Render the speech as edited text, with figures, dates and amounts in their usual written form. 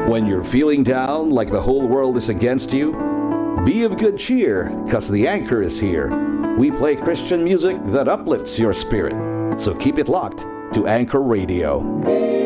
When you're feeling down like the whole world is against you, be of good cheer, cause the Anchor is here. We play Christian music that uplifts your spirit. So keep it locked to Anchor Radio.